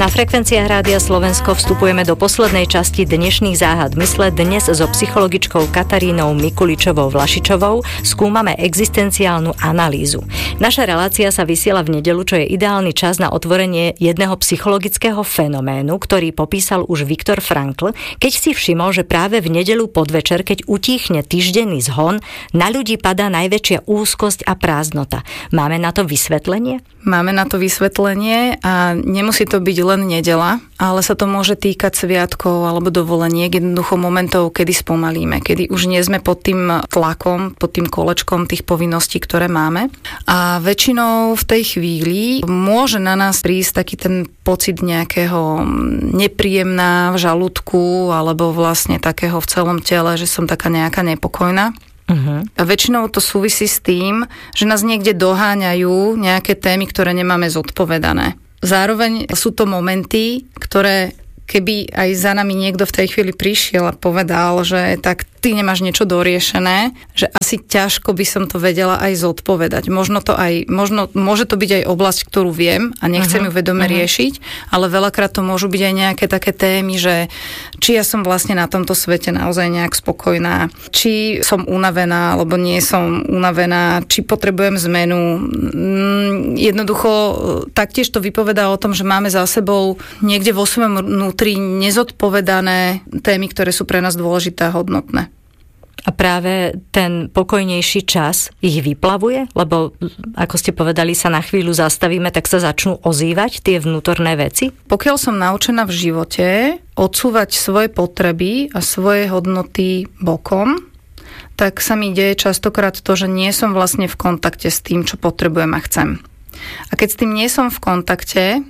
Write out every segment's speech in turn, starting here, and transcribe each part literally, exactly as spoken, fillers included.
Na frekvenciách Rádia Slovensko vstupujeme do poslednej časti dnešných záhad mysle. Dnes so psychologičkou Katarínou Mikuličovou-Vlašičovou skúmame existenciálnu analýzu. Naša relácia sa vysiela v nedeľu, čo je ideálny čas na otvorenie jedného psychologického fenoménu, ktorý popísal už Viktor Frankl, keď si všimol, že práve v nedeľu podvečer, keď utíchne týždenný zhon, na ľudí padá najväčšia úzkosť a prázdnota. Máme na to vysvetlenie? Máme na to vysvetlenie a nemusí to byť len nedeľa, ale sa to môže týkať sviatkov alebo dovoleniek, jednoducho momentov, kedy spomalíme, kedy už nie sme pod tým tlakom, pod tým kolečkom tých povinností, ktoré máme. A väčšinou v tej chvíli môže na nás prísť taký ten pocit nejakého nepríjemná v žalúdku alebo vlastne takého v celom tele, že som taká nejaká nepokojná. Uh-huh. A väčšinou to súvisí s tým, že nás niekde doháňajú nejaké témy, ktoré nemáme zodpovedané. Zároveň sú to momenty, ktoré keby aj za nami niekto v tej chvíli prišiel a povedal, že tak ty nemáš niečo doriešené, že asi ťažko by som to vedela aj zodpovedať. Možno to aj, možno, môže to byť aj oblasť, ktorú viem a nechcem uh-huh. ju vedome uh-huh. riešiť, ale veľakrát to môžu byť aj nejaké také témy, že či ja som vlastne na tomto svete naozaj nejak spokojná, či som unavená, alebo nie som unavená, či potrebujem zmenu. Jednoducho taktiež to vypovedá o tom, že máme za sebou niekde vo svojom vnútri nezodpovedané témy, ktoré sú pre nás dôležité a hodnotné. A práve ten pokojnejší čas ich vyplavuje? Lebo, ako ste povedali, sa na chvíľu zastavíme, tak sa začnú ozývať tie vnútorné veci? Pokiaľ som naučená v živote odsúvať svoje potreby a svoje hodnoty bokom, tak sa mi deje častokrát to, že nie som vlastne v kontakte s tým, čo potrebujem a chcem. A keď s tým nie som v kontakte,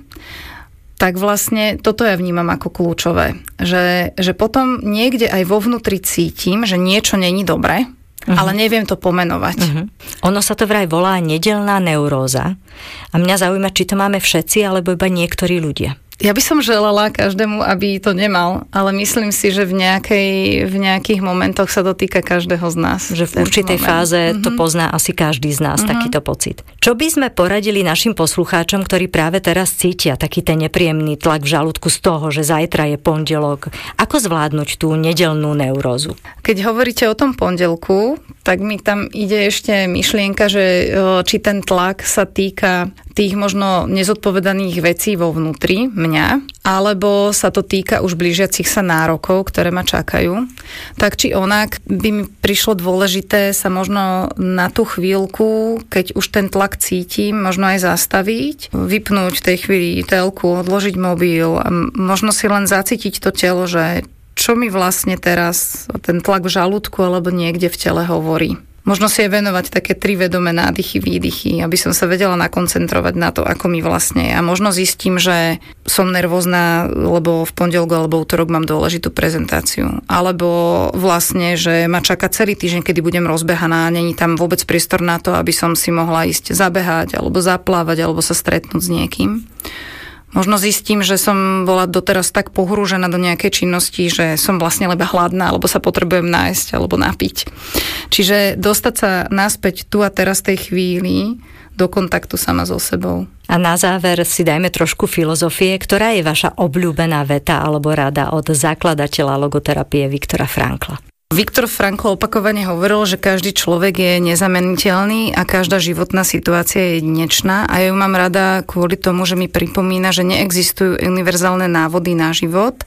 tak vlastne toto ja vnímam ako kľúčové. Že, že potom niekde aj vo vnútri cítim, že niečo není dobre, uh-huh. ale neviem to pomenovať. Uh-huh. Ono sa to vraj volá nedeľná neuróza. A mňa zaujíma, či to máme všetci, alebo iba niektorí ľudia. Ja by som želala každému, aby to nemal, ale myslím si, že v, nejakej, v nejakých momentoch sa to týka každého z nás. Že v určitej moment. fáze mm-hmm. to pozná asi každý z nás, mm-hmm. takýto pocit. Čo by sme poradili našim poslucháčom, ktorí práve teraz cítia taký ten nepríjemný tlak v žalúdku z toho, že zajtra je pondelok? Ako zvládnuť tú nedeľnú neurózu? Keď hovoríte o tom pondelku, tak mi tam ide ešte myšlienka, že či ten tlak sa týka tých možno nezodpovedaných vecí vo vnútri mňa, alebo sa to týka už blížiacich sa nárokov, ktoré ma čakajú. Tak či onak by mi prišlo dôležité sa možno na tú chvíľku, keď už ten tlak cítim, možno aj zastaviť, vypnúť v tej chvíli telku, odložiť mobil a možno si len zacítiť to telo, že čo mi vlastne teraz ten tlak v žalúdku alebo niekde v tele hovorí. Možno si aj venovať také tri vedomé nádychy, výdychy, aby som sa vedela nakoncentrovať na to, ako mi vlastne je. A možno zistím, že som nervózna, lebo v pondelku alebo útorok mám dôležitú prezentáciu. Alebo vlastne, že ma čaká celý týždeň, kedy budem rozbehaná a není tam vôbec priestor na to, aby som si mohla ísť zabehať, alebo zaplávať, alebo sa stretnúť s niekým. Možno zistím, že som bola doteraz tak pohrúžená do nejakej činnosti, že som vlastne leba hladná, alebo sa potrebujem nájsť, alebo napiť. Čiže dostať sa naspäť tu a teraz tej chvíli do kontaktu sama so sebou. A na záver si dajme trošku filozofie. Ktorá je vaša obľúbená veta alebo rada od zakladateľa logoterapie Viktora Frankla? Viktor Frankl opakovane hovoril, že každý človek je nezameniteľný a každá životná situácia je jedinečná a ja ju mám rada kvôli tomu, že mi pripomína, že neexistujú univerzálne návody na život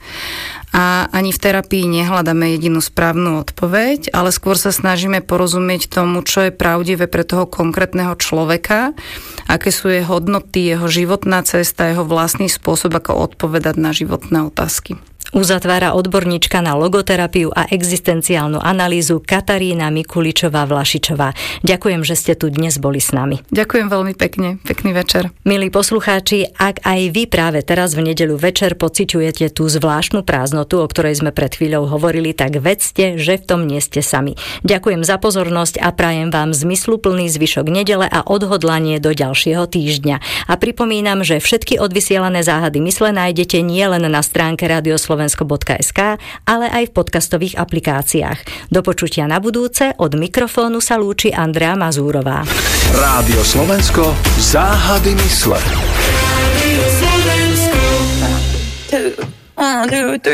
a ani v terapii nehľadáme jedinú správnu odpoveď, ale skôr sa snažíme porozumieť tomu, čo je pravdivé pre toho konkrétneho človeka, aké sú jeho hodnoty, jeho životná cesta, jeho vlastný spôsob, ako odpovedať na životné otázky. Uzatvára odborníčka na logoterapiu a existenciálnu analýzu Katarína Mikuličová-Vlašičová. Ďakujem, že ste tu dnes boli s nami. Ďakujem veľmi pekne. Pekný večer. Milí poslucháči, ak aj vy práve teraz v nedeľu večer pociťujete tú zvláštnu prázdnotu, o ktorej sme pred chvíľou hovorili, tak vedzte, že v tom nie ste sami. Ďakujem za pozornosť a prajem vám zmysluplný zvyšok nedele a odhodlanie do ďalšieho týždňa. A pripomínam, že všetky odvysielané záhady mysle nájdete nielen na stránke rádio slovensko bodka es ká, ale aj v podcastových aplikáciách. Do počutia na budúce, od mikrofónu sa lúči Andrea Mazúrová. Rádio Slovensko, záhady mysle. Rádio Slovensko. Un, deux, trois.